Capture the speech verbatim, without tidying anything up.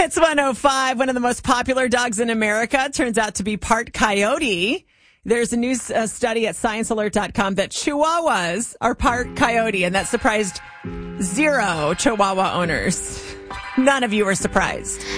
Hits one oh five, one of the most popular dogs in America, turns out to be part coyote. There's a new uh, study at science alert dot com that Chihuahuas are part coyote, and that surprised zero Chihuahua owners. None of you were surprised.